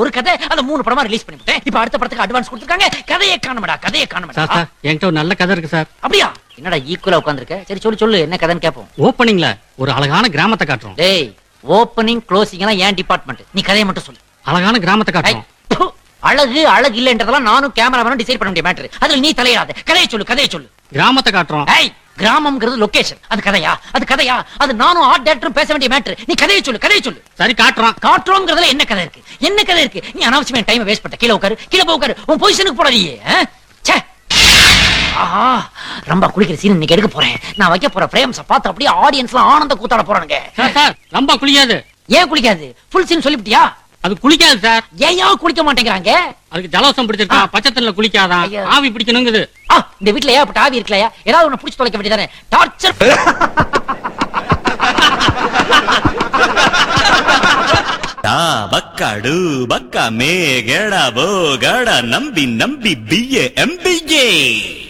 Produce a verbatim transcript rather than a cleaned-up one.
ஒரு கதை அந்த மூணு படமா ரிலீஸ் பண்ணிவிட்டேன். இப்ப அடுத்த படத்துக்கு அட்வான்ஸ் கொடுத்துருக்காங்க. கதையை காணமடா, கதையை காணமடா. சார் என்கிட்ட ஒரு நல்ல கதை இருக்கு சார். அப்படியா? என்னடா ஈக்குவலா உட்கார்ந்திருக்க? சரி சொல்லு சொல்லு, என்ன கதைன்னு கேப்போம். ஓப்பனிங்ல ஒரு அழகான கிராமத்தை காட்டுறோம். டேய், ஓப்பனிங் க்ளோசிங் எல்லாம் ஏன் டிபார்ட்மெண்ட்? நீ கதையை மட்டும் சொல்லு. அழகான கிராமத்தை காட்டுறோம். அழகு அழகு இல்லன்றதெல்லாம் நானும் கேமராமேனும் டிசைட் பண்ண முடிய மேட்டர். அதுல நீ தலையிடாத. கதையை சொல்லு, கதையை சொல்லு. கிராமத்தை காட்டுறோம். டேய், கிராமம்ங்கிறது லொகேஷன். அது கதையா? அது கதையா? அது நானும் ஆர்ட் டைரக்டரும் பேச வேண்டிய மேட்டர். நீ கதையை சொல்லு, கதையை சொல்லு. சரி காட்டுறோம். காட்டுறோம்ங்கிறதுல என்ன கதை இருக்கு? என்ன கதை இருக்கு? நீ அனாவசியமா டைம் வேஸ்ட் பண்ண. கீழ உட்காரு, கீழ போய் உட்காரு. உன் பொசிஷனுக்கு போடாதீயே. ச்சே. ஆஹா, ரொம்ப குளிக்கிற சீன் இன்னைக்கு எடுக்க போறேன். நான் வைக்க போற ஃப்ரேம்ஸ் பார்த்து அப்படியே ஆடியன்ஸ்லாம் ஆனந்த கூத்தாட போறானுங்க. சார் சார் ரொம்ப குளிக்காது. ஏன் குளிக்காது? Full scene சொல்லிவிட்டியா? அது குளிக்காது சார். ஏன் குளிக்க மாட்டேங்கிறாங்க? அதுக்கு ஜலவசம் பிடிச்சிருக்கா. பச்சை தண்ணில குளிக்காதான், ஆவி பிடிக்கணுங்குது. இந்த வீட்டுல ஏகப்பட்ட ஆவி இருக்கலையா? ஏதாவது ஒண்ணு பிடிச்சு தொலைக்க வேண்டியதானே? டார்ச்சர். பக்காடு பக்கா மே கேடா போ கேடா நம்பி நம்பி பிஏ எம்பிஏ